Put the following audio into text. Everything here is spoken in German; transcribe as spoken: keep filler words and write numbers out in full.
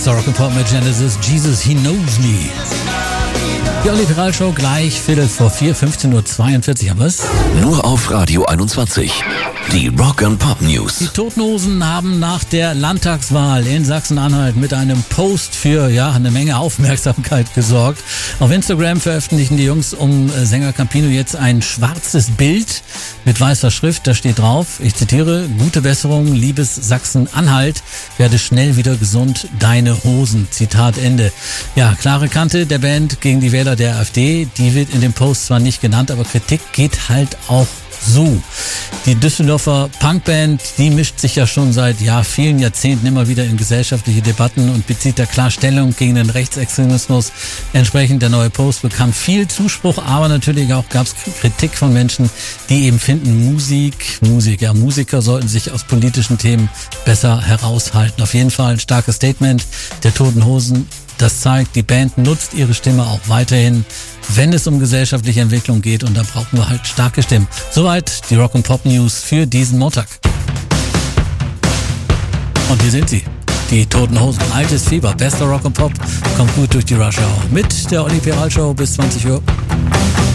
Bester Rock and Pop mit Genesis, Jesus, He Knows Me. Die Olli Peral Show gleich, Viertel vor vier, fünfzehn Uhr zweiundvierzig haben wir's. Nur auf Radio einundzwanzig. Die Rock and Pop News. Die Toten Hosen haben nach der Landtagswahl in Sachsen-Anhalt mit einem Post für ja eine Menge Aufmerksamkeit gesorgt. Auf Instagram veröffentlichen die Jungs um Sänger Campino jetzt ein schwarzes Bild mit weißer Schrift. Da steht drauf, ich zitiere, gute Besserung, liebes Sachsen-Anhalt, werde schnell wieder gesund, deine Hosen. Zitat Ende. Ja, klare Kante der Band gegen die Wähler der AfD. Die wird in dem Post zwar nicht genannt, aber Kritik geht halt auch so. Die Düsseldorfer Punkband, die mischt sich ja schon seit ja, vielen Jahrzehnten immer wieder in gesellschaftliche Debatten und bezieht da klar Stellung gegen den Rechtsextremismus. Entsprechend der neue Post bekam viel Zuspruch, aber natürlich auch gab es Kritik von Menschen, die eben finden, Musik, Musik, ja, Musiker sollten sich aus politischen Themen besser heraushalten. Auf jeden Fall ein starkes Statement der Toten Hosen. Das zeigt, die Band nutzt ihre Stimme auch weiterhin, wenn es um gesellschaftliche Entwicklung geht, und da brauchen wir halt starke Stimmen. Soweit die Rock and Pop News für diesen Montag. Und hier sind sie, die Toten Hosen. Altes Fieber, bester Rock and Pop, kommt gut durch die Rush Hour. Mit der Olli Peral Show bis zwanzig Uhr.